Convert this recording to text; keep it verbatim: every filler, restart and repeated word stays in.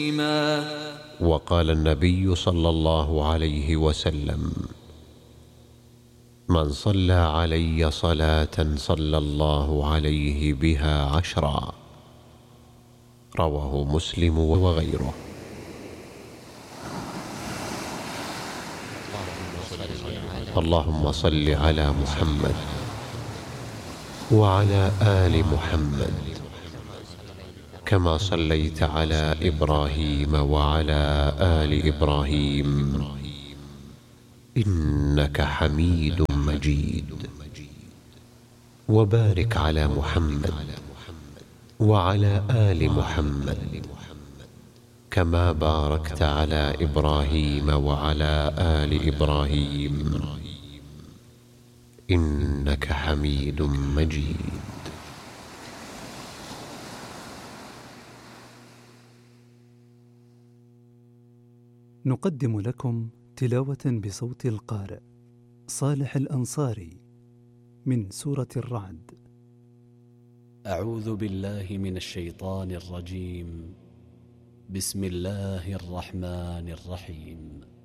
وقال النبي صلى الله عليه وسلم: من صلى علي صلاة صلى الله عليه بها عشرا. رواه مسلم وغيره. اللهم صل على محمد وعلى آل محمد كما صليت على إبراهيم وعلى آل إبراهيم إنك حميد مجيد. وبارك على محمد وعلى آل محمد كما باركت على إبراهيم وعلى آل إبراهيم إنك حميد مجيد. نقدم لكم تلاوة بصوت القارئ صالح الأنصاري من سورة الرعد. أعوذ بالله من الشيطان الرجيم. بسم الله الرحمن الرحيم.